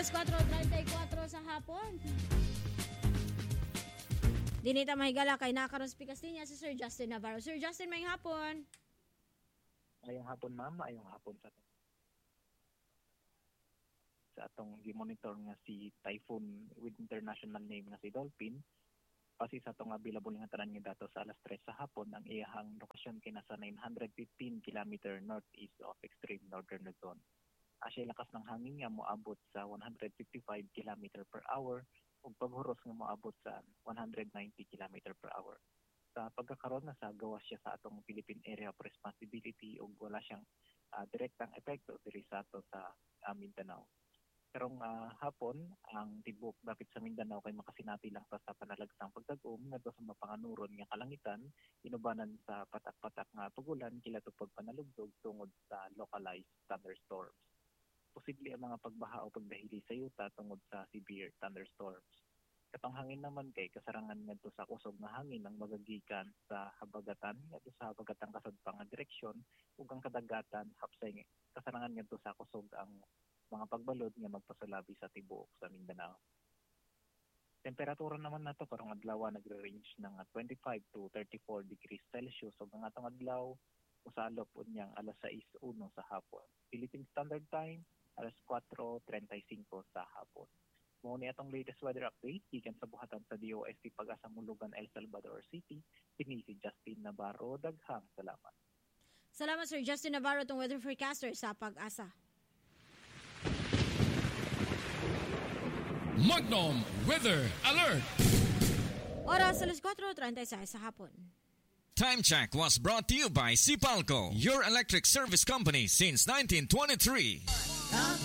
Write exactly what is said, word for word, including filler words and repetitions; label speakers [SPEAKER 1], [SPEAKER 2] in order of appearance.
[SPEAKER 1] four thirty-four sa hapon. Dinita mahigala kay nakaroon speakers niya si Sir Justin Navarro. Sir Justin, may hapon.
[SPEAKER 2] Ayong hapon, ma'am. Ayong hapon sa sa atong gi-monitor nga si typhoon with international name nga si Dolphin. Pasi sa atong available nga tanan nga datos sa alas tres sa hapon, ang iyahang lokasyon kinasa nine hundred fifteen kilometer northeast of extreme northern Luzon. Asya lakas ng hangin nga moabot sa one hundred fifty-five kilometer per hour ug paghuros nga moabot sa one hundred ninety kilometer per hour. Sa pagkakaroon na sa gawas siya sa atong Philippine Area of Responsibility ug wala siyang uh, direktang epekto diri sa ato sa uh, Mindanao. Karong uh, hapon, ang tibok dapit sa Mindanao kay makasinati lang pa sa panalagsang pagtag-om ngadto sa mapanganuron nga kalangitan, inubanan sa patak-patak nga tugulan kila tupod panalugdog tungod sa localized thunderstorms. Posible ang mga pagbaha o pagdahili sa yuta tungod sa severe thunderstorms. Katong hangin naman kay kasarangan ngadto sa kusog nga hangin ang magagikan sa habagatan ngadto sa habagatang kasadpang nga direksyon ug ang kadagatan hapsay kasarangan ngadto sa kusog ang mga pagbalod nga magpasalabi sa tibuok sa Mindanao. Temperatura naman nato karong adlaw nagre-range ng twenty-five to thirty-four degrees Celsius ug ang atong adlaw usalop unyang alas sais uno sa hapon. Philippine Standard Time alas kuwatro treinta y cinco sa hapon. Mao ni atong latest weather update gikan sa buhatan sa D O S T Pag-asa Mulugan, El Salvador City. Kini si Justin Navarro. Daghang salamat.
[SPEAKER 1] Salamat Sir Justin Navarro, tong weather forecaster sa Pag-asa.
[SPEAKER 3] Magnum Weather Alert!
[SPEAKER 1] Oras alas kuwatro treinta y seis sa hapon.
[SPEAKER 4] Time check was brought to you by Sipalco, your electric service company since nineteen twenty-three.